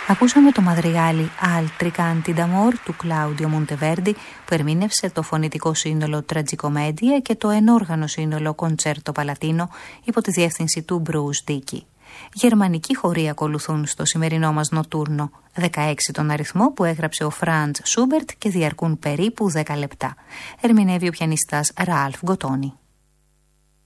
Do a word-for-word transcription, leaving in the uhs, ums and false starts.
Ακούσαμε το μαδριγάλι Al Tricanti d'Amor του Κλάουντιο Μοντεβέρντι, που ερμήνευσε το φωνητικό σύνολο Τραγικομέντια και το ενόργανο σύνολο Κοντσέρτο Παλατίνο υπό τη διεύθυνση του Μπρουζ Ντίκι. Γερμανικοί χοροί ακολουθούν στο σημερινό μας νοτούρνο, δεκαέξι τον αριθμό, που έγραψε ο Φραντς Σούμπερτ και διαρκούν περίπου δέκα λεπτά. Ερμηνεύει ο πιανιστάς Ραλφ Γκοτόνι.